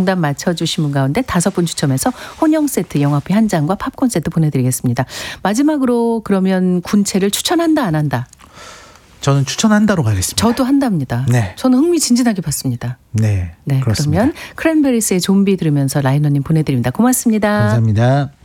정답 맞춰주신 분 가운데 5분 추첨해서 혼영 세트, 영화표 한 장과 팝콘 세트 보내드리겠습니다. 마지막으로 그러면 군채를 추천한다 안 한다? 저는 추천한다로 가겠습니다. 저도 한답니다. 네. 저는 흥미진진하게 봤습니다. 네, 그렇습니다. 그러면 크랜베리스의 좀비 들으면서 라이너님 보내드립니다. 고맙습니다. 감사합니다.